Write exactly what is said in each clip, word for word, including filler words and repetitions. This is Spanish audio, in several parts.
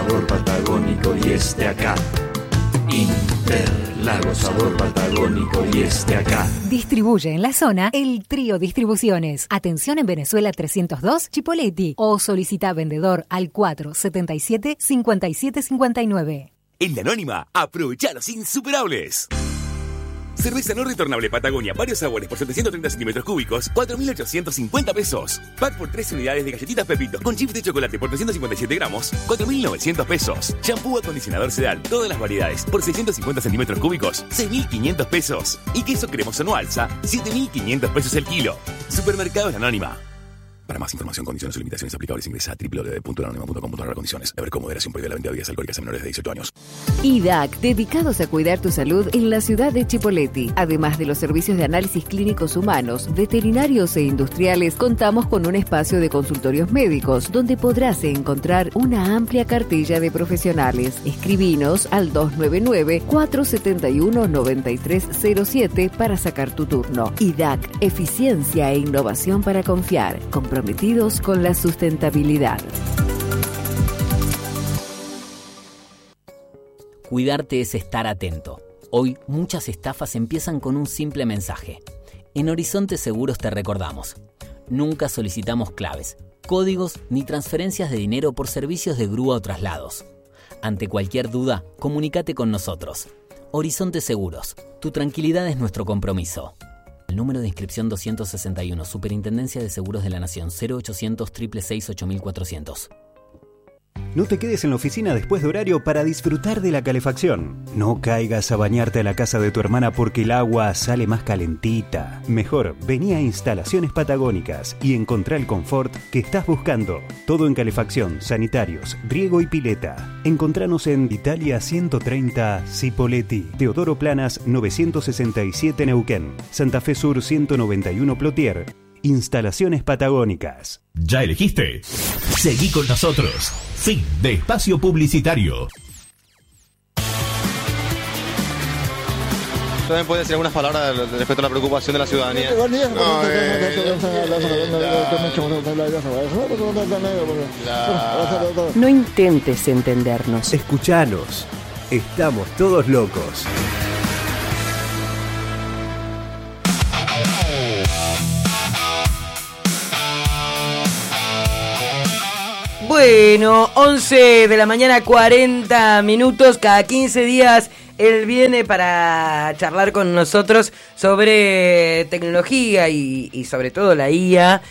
sabor patagónico y esté acá. Interlagos, sabor patagónico y esté acá. Distribuye en la zona el Trío Distribuciones. Atención en Venezuela trescientos dos, Chipoleti. O solicita vendedor al cuatro setenta y siete, cincuenta y siete cincuenta y nueve. En La Anónima, aprovecha los insuperables. Cerveza no retornable Patagonia, varios sabores por setecientos treinta centímetros cúbicos, cuatro mil ochocientos cincuenta pesos. Pack por tres unidades de galletitas Pepitos con chips de chocolate por trescientos cincuenta y siete gramos, cuatro mil novecientos pesos. Shampoo acondicionador Sedal, todas las variedades, por seiscientos cincuenta centímetros cúbicos, seis mil quinientos pesos. Y queso cremoso no alza, siete mil quinientos pesos el kilo. Supermercados La Anónima. Para más información, condiciones o limitaciones aplicables, ingresa a doble u doble u doble u punto la anónima punto com punto a r condiciones. A ver cómo moderación prohibida la venta de bebidas alcohólicas a menores de dieciocho años. I D A C, dedicados a cuidar tu salud en la ciudad de Chipoleti. Además de los servicios de análisis clínicos humanos, veterinarios e industriales, contamos con un espacio de consultorios médicos, donde podrás encontrar una amplia cartilla de profesionales. Escribinos al dos nueve nueve, cuatro siete uno, nueve tres cero siete para sacar tu turno. I D A C, eficiencia e innovación para confiar. Comprometidos con la sustentabilidad. Cuidarte es estar atento. Hoy muchas estafas empiezan con un simple mensaje. En Horizonte Seguros te recordamos: nunca solicitamos claves, códigos ni transferencias de dinero por servicios de grúa o traslados. Ante cualquier duda, comunícate con nosotros. Horizonte Seguros, tu tranquilidad es nuestro compromiso. El número de inscripción doscientos sesenta y uno, Superintendencia de Seguros de la Nación, cero ochocientos, seiscientos sesenta y seis, ocho mil cuatrocientos. No te quedes en la oficina después de horario para disfrutar de la calefacción. No caigas a bañarte a la casa de tu hermana porque el agua sale más calentita. Mejor, vení a Instalaciones Patagónicas y encontrá el confort que estás buscando. Todo en calefacción, sanitarios, riego y pileta. Encontranos en Italia ciento treinta, Cipolletti, Teodoro Planas novecientos sesenta y siete Neuquén, Santa Fe Sur ciento noventa y uno Plotier. Instalaciones Patagónicas. ¿Ya elegiste? Seguí con nosotros. Fin de espacio publicitario. ¿También puede decir algunas palabras respecto a la preocupación de la ciudadanía? No, eh, La... No intentes entendernos. Escuchanos. Estamos todos locos. Bueno, once de la mañana, cuarenta minutos. Cada quince días él viene para charlar con nosotros sobre tecnología y, y sobre todo la I A,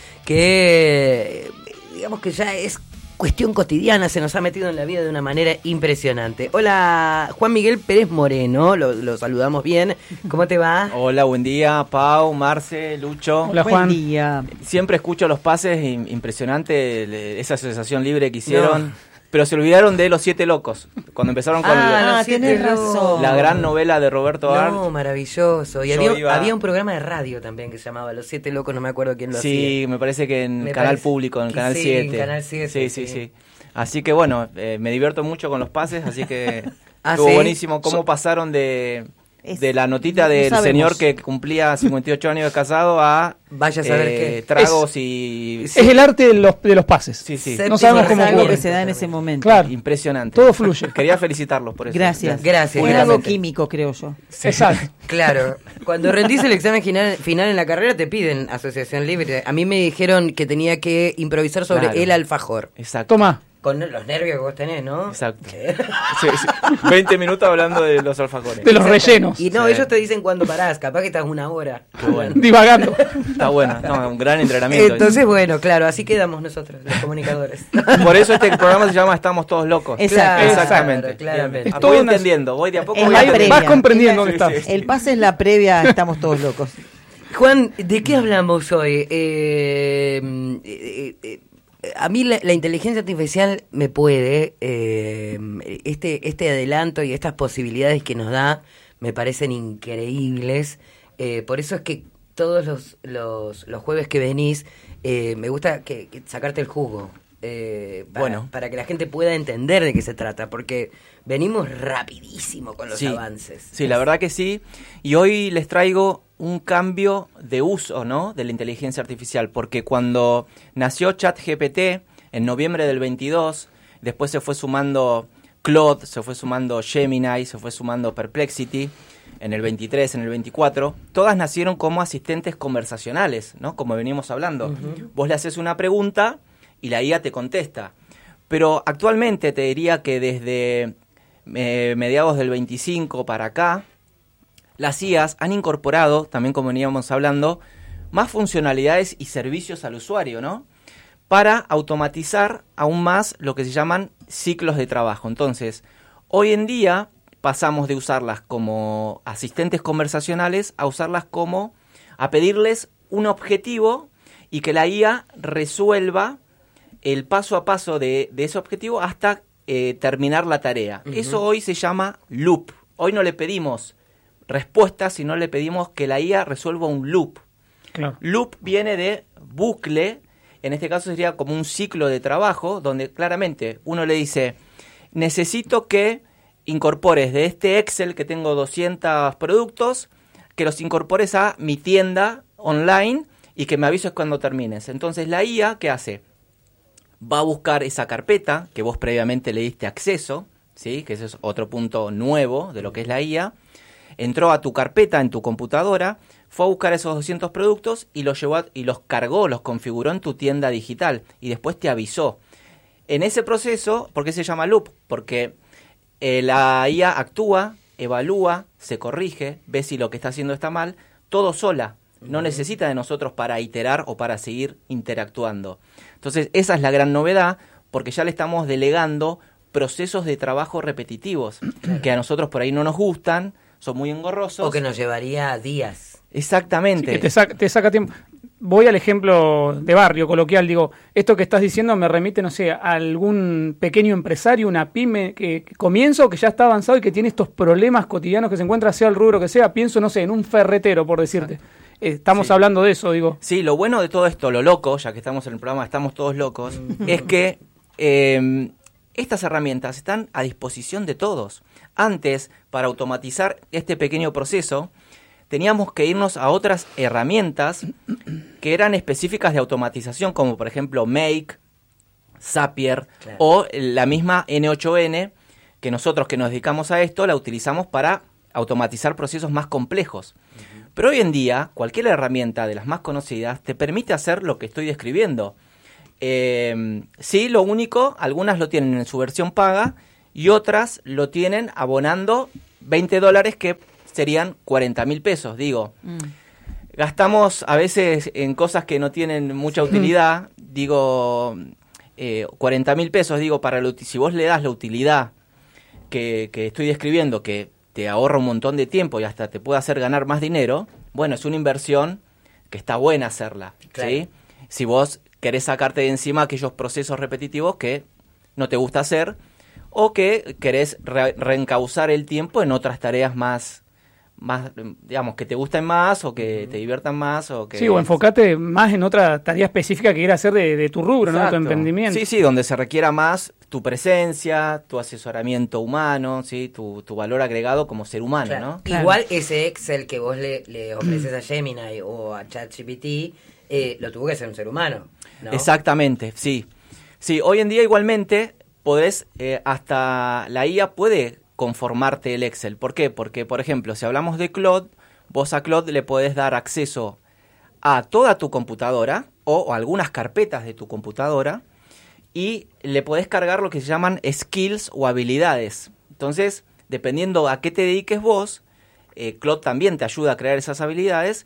que digamos que ya es cuestión cotidiana, se nos ha metido en la vida de una manera impresionante. Hola, Juan Miguel Pérez Moreno, lo, lo saludamos bien. ¿Cómo te va? Hola, buen día, Pau, Marce, Lucho. Hola, Juan. Buen día. Siempre escucho los pases, impresionante esa asociación libre que hicieron. No. Pero se olvidaron de Los Siete Locos, cuando empezaron con ah, los Siete Locos. La gran novela de Roberto Arlt. No, maravilloso. Y había, iba... había un programa de radio también que se llamaba Los Siete Locos, no me acuerdo quién lo sí, hacía. Sí, me parece que en me Canal parece... Público, en Canal sí, siete. En Canal siete. Sí, sí, sí. sí. Así que bueno, eh, me divierto mucho con los pases, así que ¿Ah, estuvo ¿sí? buenísimo cómo so... pasaron de... de la notita del no señor que cumplía cincuenta y ocho años de casado a vaya a saber eh, qué tragos es, y es el arte de los de los pases. Sí, sí. No sabemos cómo algo ocurre. que se da en ese momento. Claro. Impresionante. Todo fluye. Quería felicitarlos por eso. Gracias. Gracias. Fue algo químico, creo yo. Sí. Exacto. Claro. Cuando rendís el examen final, final en la carrera te piden asociación libre. A mí me dijeron que tenía que improvisar sobre claro. el alfajor. Exacto. Toma. Con los nervios que vos tenés, ¿no? Exacto. Sí, sí. veinte minutos hablando de los alfajores. De los rellenos. Y no, sí. ellos te dicen cuándo parás. Capaz que estás una hora. Qué bueno. Divagando. Está bueno. No, un gran entrenamiento. Entonces, bueno, claro, así quedamos nosotros, los comunicadores. Por eso este programa se llama Estamos Todos Locos. Exacto. Exactamente. Claramente. Voy entendiendo, voy de a poco. Es voy la entendiendo. Vas comprendiendo dónde sí, estás. Sí. El pase es la previa, Estamos Todos Locos. Juan, ¿de qué hablamos hoy? Eh, eh, eh, A mí la, la inteligencia artificial me puede, eh, este, este adelanto y estas posibilidades que nos da me parecen increíbles, eh, por eso es que todos los, los, los jueves que venís eh, me gusta que, que sacarte el jugo, eh, para, bueno. para que la gente pueda entender de qué se trata, porque venimos rapidísimo con los sí, avances. Sí, la verdad que sí, y hoy les traigo un cambio de uso, ¿no?, de la inteligencia artificial, porque cuando nació ChatGPT en noviembre del veintidós, después se fue sumando Claude, se fue sumando Gemini, se fue sumando Perplexity en el veintitrés, en el veinticuatro. Todas nacieron como asistentes conversacionales, ¿no? Como venimos hablando. Uh-huh. Vos le haces una pregunta y la I A te contesta. Pero actualmente te diría que desde eh, mediados del veinticinco para acá, las I As han incorporado, también como veníamos hablando, más funcionalidades y servicios al usuario, ¿no? Para automatizar aún más lo que se llaman ciclos de trabajo. Entonces, hoy en día pasamos de usarlas como asistentes conversacionales a usarlas como, a pedirles un objetivo y que la I A resuelva el paso a paso de, de ese objetivo hasta eh, terminar la tarea. Uh-huh. Eso hoy se llama loop. Hoy no le pedimos respuestas, sino le pedimos que la I A resuelva un loop. Claro. Loop viene de bucle, en este caso sería como un ciclo de trabajo, donde claramente uno le dice, necesito que incorpores de este Excel que tengo doscientos productos, que los incorpores a mi tienda online y que me avises cuando termines. Entonces la I A, ¿qué hace? Va a buscar esa carpeta que vos previamente le diste acceso, ¿sí? Que ese es otro punto nuevo de lo que es la I A. Entró a tu carpeta en tu computadora, fue a buscar esos doscientos productos y los llevó a, y los cargó, los configuró en tu tienda digital y después te avisó. En ese proceso, ¿por qué se llama loop? Porque eh, la I A actúa, evalúa, se corrige, ve si lo que está haciendo está mal, todo sola. No necesita de nosotros para iterar o para seguir interactuando. Entonces, esa es la gran novedad, porque ya le estamos delegando procesos de trabajo repetitivos, claro, que a nosotros por ahí no nos gustan, son muy engorrosos. O que nos llevaría días. Exactamente. Sí, que te saca, te saca tiempo. Voy al ejemplo de barrio, coloquial, digo, esto que estás diciendo me remite, no sé, a algún pequeño empresario, una pyme que, que comienza o que ya está avanzado y que tiene estos problemas cotidianos que se encuentra, sea el rubro que sea, pienso, no sé, en un ferretero, por decirte. Estamos sí. hablando de eso, digo. Sí, lo bueno de todo esto, lo loco, ya que estamos en el programa, estamos todos locos, es que eh, estas herramientas están a disposición de todos. Antes, para automatizar este pequeño proceso, teníamos que irnos a otras herramientas que eran específicas de automatización, como por ejemplo Make, Zapier, claro, o la misma N ocho N, que nosotros que nos dedicamos a esto la utilizamos para automatizar procesos más complejos. Uh-huh. Pero hoy en día, cualquier herramienta de las más conocidas te permite hacer lo que estoy describiendo. Eh, sí, lo único, algunas lo tienen en su versión paga y otras lo tienen abonando veinte dólares, que serían cuarenta mil pesos. Digo, mm. gastamos a veces en cosas que no tienen mucha utilidad. Digo, eh, cuarenta mil pesos, digo, para lo, si vos le das la utilidad que, que estoy describiendo, que te ahorra un montón de tiempo y hasta te puede hacer ganar más dinero, bueno, es una inversión que está buena hacerla, claro, ¿sí? Si vos querés sacarte de encima aquellos procesos repetitivos que no te gusta hacer o que querés re- reencauzar el tiempo en otras tareas más, más, digamos, que te gusten más o que uh-huh. te diviertan más. O que sí, o enfocate más en otra tarea específica que quieras hacer de, de tu rubro, exacto, ¿no? De tu emprendimiento. Sí, sí, donde se requiera más tu presencia, tu asesoramiento humano, ¿sí? tu, tu valor agregado como ser humano, claro, ¿no? Claro. Igual ese Excel que vos le, le ofreces a Gemini o a ChatGPT, eh, lo tuvo que hacer un ser humano, ¿no? Exactamente, sí. Sí, hoy en día igualmente podés, eh, hasta la I A puede conformarte el Excel. ¿Por qué? Porque, por ejemplo, si hablamos de Claude, vos a Claude le podés dar acceso a toda tu computadora o, o algunas carpetas de tu computadora y le podés cargar lo que se llaman skills o habilidades. Entonces, dependiendo a qué te dediques vos, eh, Claude también te ayuda a crear esas habilidades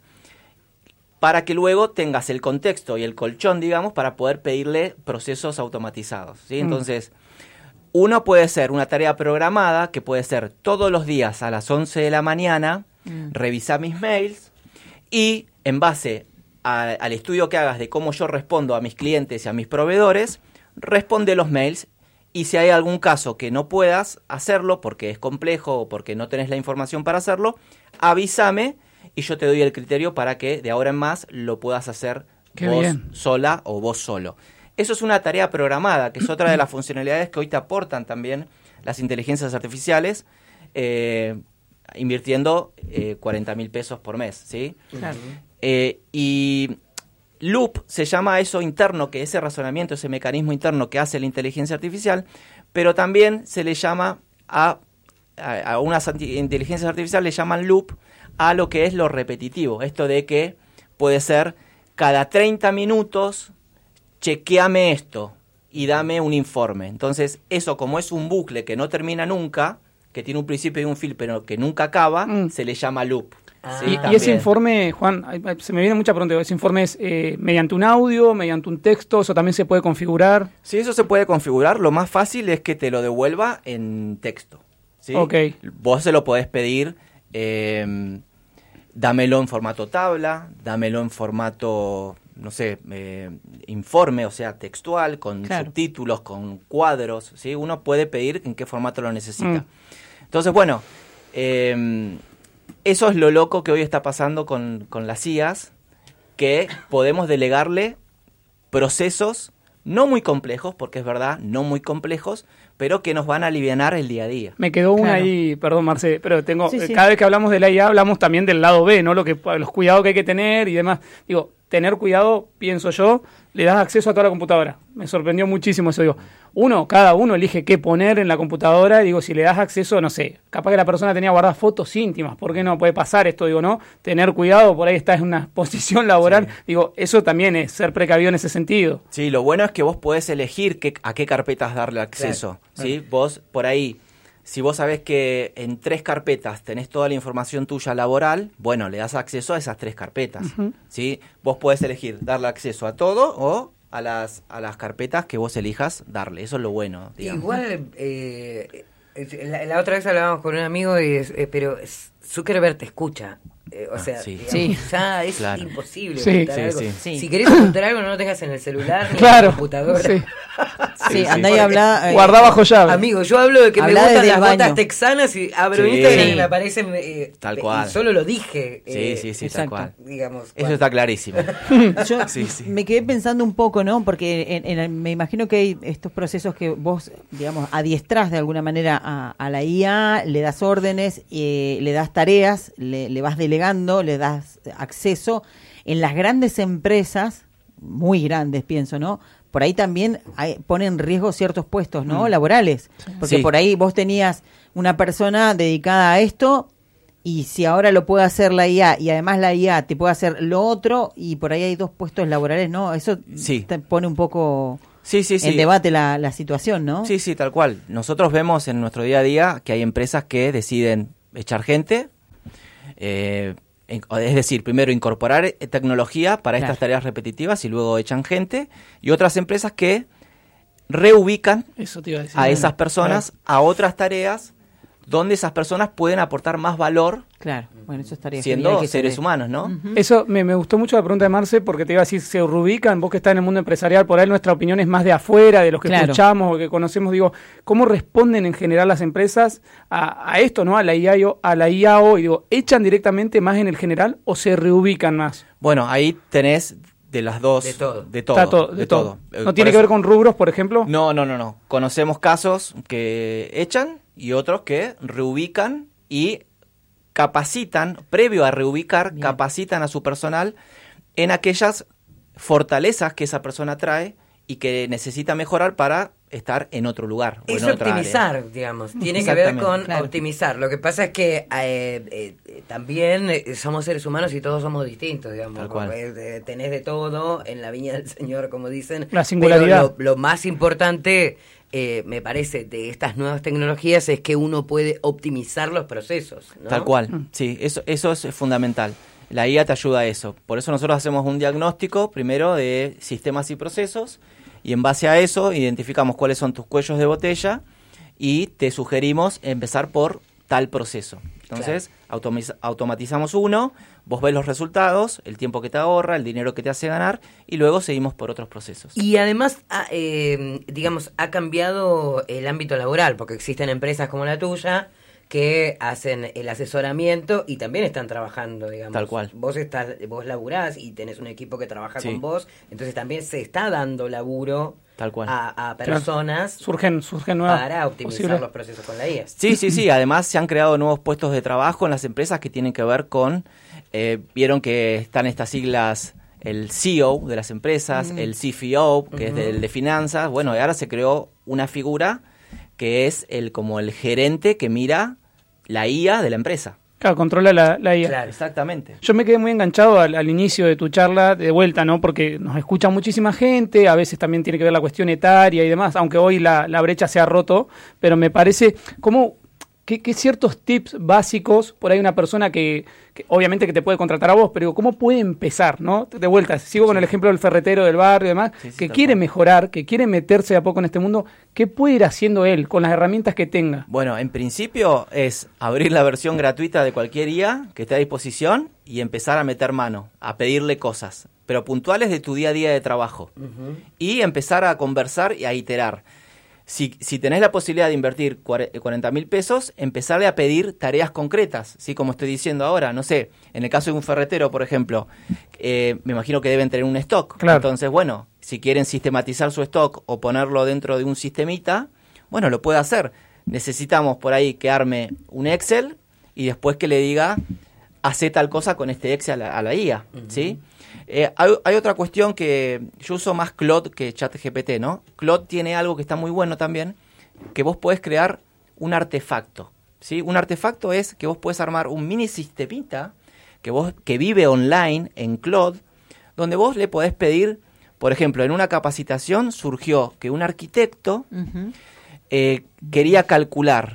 para que luego tengas el contexto y el colchón, digamos, para poder pedirle procesos automatizados, ¿sí? Mm. Entonces, uno puede ser una tarea programada, que puede ser todos los días a las once de la mañana, mm. revisar mis mails y en base a, al estudio que hagas de cómo yo respondo a mis clientes y a mis proveedores, responde los mails y si hay algún caso que no puedas hacerlo porque es complejo o porque no tenés la información para hacerlo, avísame y yo te doy el criterio para que de ahora en más lo puedas hacer Qué vos bien. sola o vos solo. Eso es una tarea programada, que es otra de las funcionalidades que hoy te aportan también las inteligencias artificiales, eh, invirtiendo eh, cuarenta mil pesos por mes, ¿sí? Claro. Eh, y loop se llama eso interno, que ese razonamiento, ese mecanismo interno que hace la inteligencia artificial, pero también se le llama a, a, a unas anti- inteligencias artificiales le llaman loop a lo que es lo repetitivo. Esto de que puede ser cada treinta minutos, chequeame esto y dame un informe. Entonces, eso como es un bucle que no termina nunca, que tiene un principio y un fin, pero que nunca acaba, mm. se le llama loop. Ah. Sí, y, y ese informe, Juan, se me viene mucha pregunta, ese informe es eh, mediante un audio, mediante un texto, ¿eso también se puede configurar? Sí, eso se puede configurar. Lo más fácil es que te lo devuelva en texto, ¿sí? Okay. Vos se lo podés pedir, eh, dámelo en formato tabla, dámelo en formato, no sé, eh, informe, o sea, textual, con claro. subtítulos, con cuadros, ¿sí? Uno puede pedir en qué formato lo necesita. Mm. Entonces, bueno, eh, eso es lo loco que hoy está pasando con, con las I As, que podemos delegarle procesos no muy complejos, porque es verdad, no muy complejos, pero que nos van a alivianar el día a día. Me quedó una claro. ahí, perdón Marce, pero tengo sí, sí. cada vez que hablamos de la I A hablamos también del lado B, ¿no? Lo que los cuidados que hay que tener y demás. Digo, tener cuidado, pienso yo, le das acceso a toda la computadora. Me sorprendió muchísimo eso. Digo, uno, cada uno elige qué poner en la computadora. Digo, si le das acceso, no sé, capaz que la persona tenía guardadas fotos íntimas. ¿Por qué no puede pasar esto? Digo, no, tener cuidado, por ahí estás en una posición laboral. Sí. Digo, eso también es ser precavido en ese sentido. Sí, lo bueno es que vos podés elegir qué, a qué carpetas darle acceso. Claro. ¿Sí? Claro. Vos, por ahí, si vos sabés que en tres carpetas tenés toda la información tuya laboral, bueno, le das acceso a esas tres carpetas. Uh-huh. ¿Sí? Vos podés elegir darle acceso a todo o a las a las carpetas que vos elijas darle. Eso es lo bueno, digamos. Igual, eh, la, la otra vez hablábamos con un amigo, y es, eh, pero Zuckerberg te escucha. Eh, o sea, ah, sí. digamos, sí. ya es claro. imposible sí. ocultar sí, algo. Sí. Sí. Si querés ocultar algo, no lo tengas en el celular ni claro. en la computadora. Sí, sí, sí andá sí. y habla. Eh, Guardá bajo llave. Amigo, yo hablo de que Hablá me gustan las baño. botas texanas y abro Sí. Instagram Sí. y me aparecen. Eh, Tal cual. Y solo lo dije. Sí, eh, sí, sí, exacto. tal cual. Digamos, Eso cuando... está clarísimo. Yo sí, sí. me quedé pensando un poco, ¿no? Porque en, en el, me imagino que hay estos procesos que vos, digamos, adiestrás de alguna manera a, a la I A, le das órdenes, eh, le das tareas, le, le vas delegando, le das acceso. En las grandes empresas, muy grandes pienso, ¿no? Por ahí también hay, ponen en riesgo ciertos puestos, ¿no? Mm. Laborales. Porque sí. por ahí vos tenías una persona dedicada a esto y si ahora lo puede hacer la I A y además la I A te puede hacer lo otro y por ahí hay dos puestos laborales, ¿no? Eso sí. te pone un poco sí, sí, sí. en debate la, la situación, ¿no? Sí, sí, tal cual. Nosotros vemos en nuestro día a día que hay empresas que deciden echar gente, eh, es decir, primero incorporar tecnología para claro. estas tareas repetitivas y luego echan gente, y otras empresas que reubican Eso te iba a decir, a esas personas claro. a otras tareas donde esas personas pueden aportar más valor. Claro, bueno, eso estaría siendo que seres se humanos, ¿no? Uh-huh. Eso me, me gustó mucho la pregunta de Marce, porque te iba a decir, se reubican, vos que estás en el mundo empresarial, por ahí nuestra opinión es más de afuera, de los que claro. escuchamos o que conocemos, digo, ¿cómo responden en general las empresas a, a esto, ¿no? A la I A, a la I A hoy, digo, ¿echan directamente más en el general o se reubican más? Bueno, ahí tenés de las dos, de todo, de todo, to- de de todo. todo. ¿No tiene eso, que ver con rubros, por ejemplo? No, no, no, no. Conocemos casos que echan y otros que reubican y capacitan, previo a reubicar, Bien. capacitan a su personal en aquellas fortalezas que esa persona trae y que necesita mejorar para estar en otro lugar. Es o en otra optimizar, área. digamos. Tiene que ver con claro. optimizar. Lo que pasa es que eh, eh, también eh, somos seres humanos y todos somos distintos, digamos. Tal cual. Eh, tenés de todo en la viña del Señor, como dicen. La singularidad. Pero lo, lo más importante, eh, me parece, de estas nuevas tecnologías es que uno puede optimizar los procesos, ¿no? Tal cual. Mm. Sí, eso, eso es fundamental. La I A te ayuda a eso. Por eso nosotros hacemos un diagnóstico primero de sistemas y procesos y en base a eso identificamos cuáles son tus cuellos de botella y te sugerimos empezar por tal proceso. Entonces, claro. automiz- automatizamos uno, vos ves los resultados, el tiempo que te ahorra, el dinero que te hace ganar y luego seguimos por otros procesos. Y además, ha, eh, digamos, ha cambiado el ámbito laboral porque existen empresas como la tuya que hacen el asesoramiento y también están trabajando, digamos. Tal cual. Vos estás, vos laburás y tenés un equipo que trabaja sí. con vos, entonces también se está dando laburo Tal cual. a, a personas claro. surgen, surgen nuevas para optimizar posibles. los procesos con la I A. Sí, sí, sí. Además se han creado nuevos puestos de trabajo en las empresas que tienen que ver con, eh, vieron que están estas siglas el C E O de las empresas, mm. el C F O, que uh-huh. es del de finanzas. Bueno, y ahora se creó una figura que es el como el gerente que mira la I A de la empresa. Claro, controla la, la I A. Claro, exactamente. Yo me quedé muy enganchado al, al inicio de tu charla, de vuelta, ¿no? Porque nos escucha muchísima gente, a veces también tiene que ver la cuestión etaria y demás, aunque hoy la, la brecha se ha roto, pero me parece como... ¿Qué, ¿Qué ciertos tips básicos, por ahí una persona que, que obviamente que te puede contratar a vos, pero digo, ¿cómo puede empezar, no? De vuelta, sigo sí. con el ejemplo del ferretero del barrio y demás, sí, sí, que quiere mejorar, que quiere meterse de a poco en este mundo, ¿qué puede ir haciendo él con las herramientas que tenga? Bueno, en principio es abrir la versión gratuita de cualquier I A que esté a disposición y empezar a meter mano, a pedirle cosas, pero puntuales de tu día a día de trabajo. Uh-huh. Y empezar a conversar y a iterar. Si, si tenés la posibilidad de invertir cuarenta mil pesos, empezarle a pedir tareas concretas, ¿sí? Como estoy diciendo ahora, no sé, en el caso de un ferretero, por ejemplo, eh, me imagino que deben tener un stock. Claro. Entonces, bueno, si quieren sistematizar su stock o ponerlo dentro de un sistemita, bueno, lo puede hacer. Necesitamos por ahí que arme un Excel y después que le diga, hace tal cosa con este Excel a la, a la I A, uh-huh. ¿sí? Eh, hay, hay otra cuestión que yo uso más Claude que ChatGPT, ¿no? Claude tiene algo que está muy bueno también, que vos podés crear un artefacto, ¿sí? Un artefacto es que vos podés armar un mini sistemita que, vos, que vive online en Claude, donde vos le podés pedir, por ejemplo, en una capacitación surgió que un arquitecto uh-huh. eh, quería calcular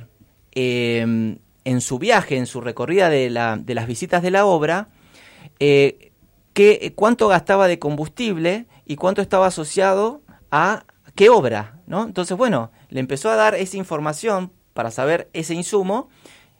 eh, en su viaje, en su recorrida de, la, de las visitas de la obra, eh, que, cuánto gastaba de combustible y cuánto estaba asociado a qué obra, ¿no? Entonces, bueno, le empezó a dar esa información para saber ese insumo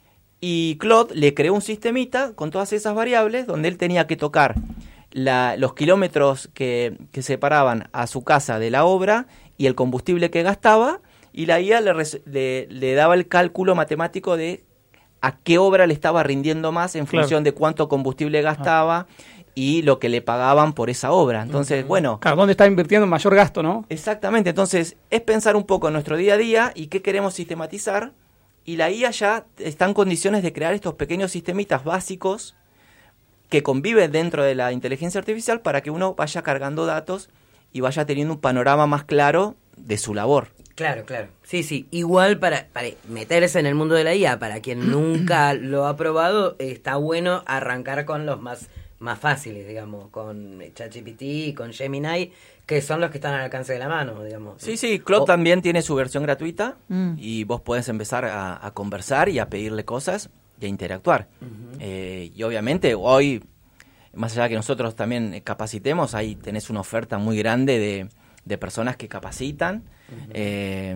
y Claude le creó un sistemita con todas esas variables donde él tenía que tocar la, los kilómetros que, que separaban a su casa de la obra y el combustible que gastaba, y la I A le, le, le daba el cálculo matemático de a qué obra le estaba rindiendo más en Claro. función de cuánto combustible gastaba, ah. y lo que le pagaban por esa obra. Entonces, bueno... Claro, ¿dónde está invirtiendo mayor gasto, no? Exactamente. Entonces, es pensar un poco en nuestro día a día y qué queremos sistematizar, y la I A ya está en condiciones de crear estos pequeños sistemitas básicos que conviven dentro de la inteligencia artificial para que uno vaya cargando datos y vaya teniendo un panorama más claro de su labor. Claro, claro. Sí, sí. Igual para, para meterse en el mundo de la I A, para quien nunca lo ha probado, está bueno arrancar con los más... más fáciles, digamos, con ChatGPT y con Gemini, que son los que están al alcance de la mano, digamos. Sí, sí, Claude o... también tiene su versión gratuita mm. y vos podés empezar a, a conversar y a pedirle cosas y a interactuar. Uh-huh. Eh, y obviamente hoy, más allá de que nosotros también capacitemos, ahí tenés una oferta muy grande de, de personas que capacitan. Uh-huh. eh,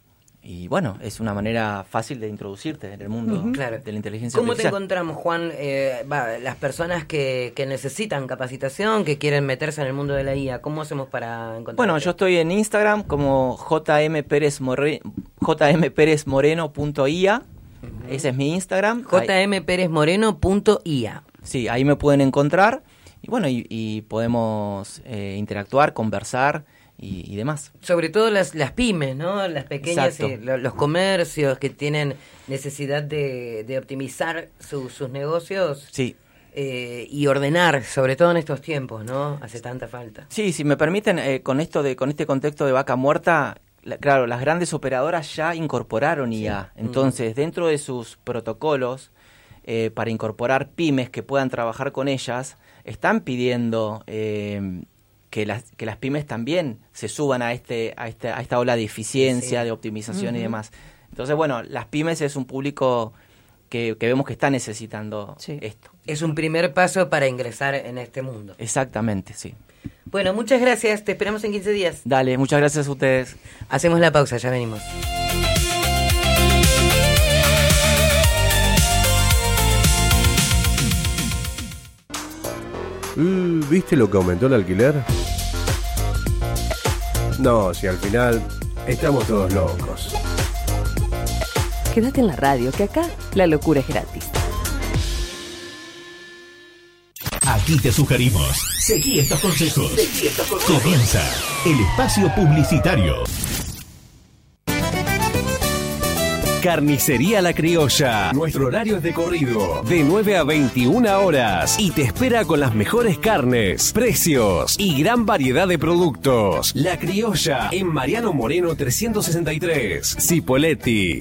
Y bueno, es una manera fácil de introducirte en el mundo uh-huh. claro. de la inteligencia ¿Cómo artificial. ¿Cómo te encontramos, Juan? Eh, va, las personas que, que necesitan capacitación, que quieren meterse en el mundo de la I A, ¿cómo hacemos para encontrar? Bueno, yo estoy en Instagram como jmperezmoreno punto i a. Uh-huh. Ese es mi Instagram. jmperezmoreno punto i a. Sí, ahí me pueden encontrar. Y bueno, y, y podemos eh, interactuar, conversar. Y, y demás. Sobre todo las, las pymes, ¿no? Las pequeñas, eh, lo, los comercios que tienen necesidad de, de optimizar su, sus negocios. Sí. Eh, y ordenar, sobre todo en estos tiempos, ¿no? Hace tanta falta. Sí, si me permiten, eh, con esto de con este contexto de vaca muerta, la, claro, las grandes operadoras ya incorporaron I A. Sí. Entonces, mm. dentro de sus protocolos eh, para incorporar pymes que puedan trabajar con ellas, están pidiendo... Eh, que las que las pymes también se suban a este a este a esta ola de eficiencia, sí. de optimización uh-huh. y demás. Entonces, bueno, las pymes es un público que, que vemos que está necesitando sí. esto. Es un primer paso para ingresar en este mundo. Exactamente, sí. Bueno, muchas gracias. Te esperamos en quince días. Dale, muchas gracias a ustedes. Hacemos la pausa, ya venimos. ¿Viste lo que aumentó el alquiler? No, si al final estamos todos locos. Quédate en la radio, que acá la locura es gratis. Aquí te sugerimos, seguí estos consejos. Seguí estos consejos. Comienza el espacio publicitario. Carnicería La Criolla. Nuestro horario es de corrido, de nueve a veintiuna horas. Y te espera con las mejores carnes, precios y gran variedad de productos. La Criolla, en Mariano Moreno trescientos sesenta y tres. Cipolletti.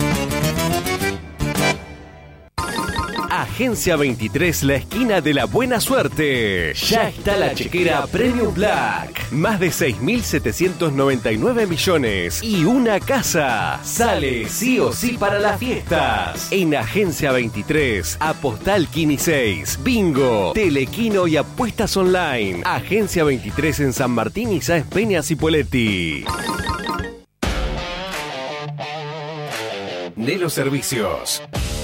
Agencia veintitrés, la esquina de la buena suerte. Ya está la chequera Premium Black. Más de seis mil setecientos noventa y nueve millones y una casa. Sale sí o sí para las fiestas. En Agencia veintitrés, Apostal Kini seis, Bingo, Telequino y apuestas online. Agencia veintitrés en San Martín y Sáenz Peña, Cipolletti. Nelo Servicios.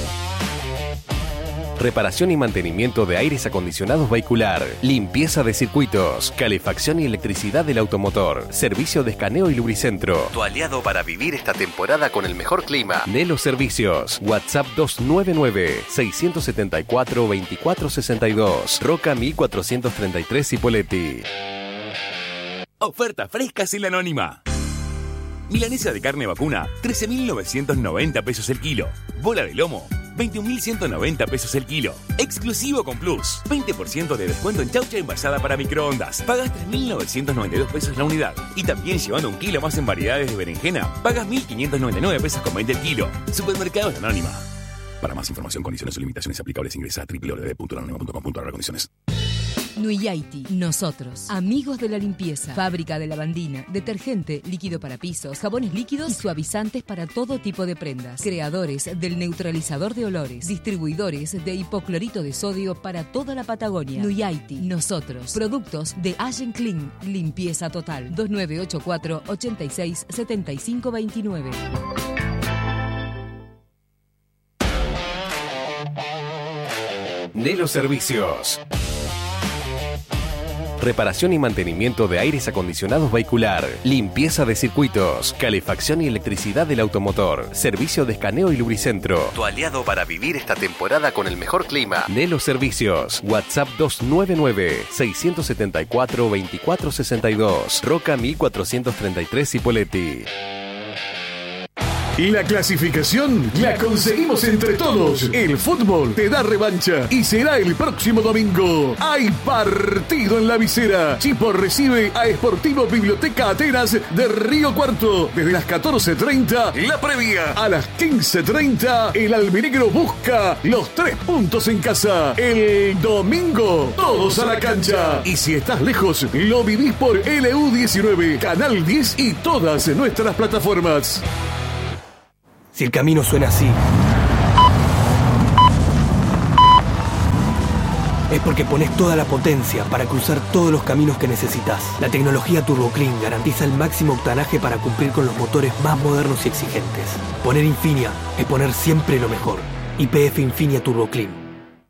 Reparación y mantenimiento de aires acondicionados vehicular, limpieza de circuitos, calefacción y electricidad del automotor, servicio de escaneo y lubricentro. Tu aliado para vivir esta temporada con el mejor clima. Nelo Servicios. WhatsApp dos nueve nueve, seis siete cuatro, dos cuatro seis dos. Roca mil cuatrocientos treinta y tres, Cipolletti. Oferta frescas en la Anónima. Milanesa de carne vacuna, trece mil novecientos noventa pesos el kilo. Bola de lomo, veintiún mil ciento noventa pesos el kilo. Exclusivo con Plus. veinte por ciento de descuento en chaucha envasada para microondas. Pagas tres mil novecientos noventa y dos pesos la unidad. Y también llevando un kilo más en variedades de berenjena, pagas mil quinientos noventa y nueve pesos con veinte el kilo. Supermercados La Anónima. Para más información, condiciones o limitaciones aplicables, ingresa a doble u doble u doble u punto la anónima punto com punto a r. Condiciones. Nuyaiti, nosotros, amigos de la limpieza, fábrica de lavandina, detergente, líquido para pisos, jabones líquidos y suavizantes para todo tipo de prendas, creadores del neutralizador de olores, distribuidores de hipoclorito de sodio para toda la Patagonia. Nuyaiti, nosotros, productos de Allen Clean, limpieza total, dos nueve ocho cuatro, ochenta y seis, setenta y cinco veintinueve. Nelo Servicios. Reparación y mantenimiento de aires acondicionados vehicular, limpieza de circuitos, calefacción y electricidad del automotor, servicio de escaneo y lubricentro. Tu aliado para vivir esta temporada con el mejor clima. Nelo Servicios. WhatsApp dos nueve nueve, seis siete cuatro, dos cuatro seis dos. Roca mil cuatrocientos treinta y tres, Cipolletti. La clasificación la conseguimos entre todos. El fútbol te da revancha y será el próximo domingo. Hay partido en la visera. Chipo recibe a Sportivo Biblioteca Atenas de Río Cuarto. Desde las catorce treinta, la previa. A las quince treinta, el albinegro busca los tres puntos en casa. El domingo, todos a la cancha. Y si estás lejos, lo vivís por L U diecinueve, Canal diez y todas nuestras plataformas. Si el camino suena así, es porque pones toda la potencia para cruzar todos los caminos que necesitas. La tecnología TurboClean garantiza el máximo octanaje para cumplir con los motores más modernos y exigentes. Poner Infinia es poner siempre lo mejor. Y P F Infinia TurboClean.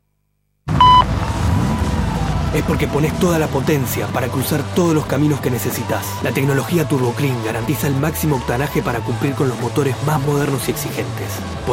Es porque pones toda la potencia para cruzar todos los caminos que necesitas. La tecnología TurboClean garantiza el máximo octanaje para cumplir con los motores más modernos y exigentes.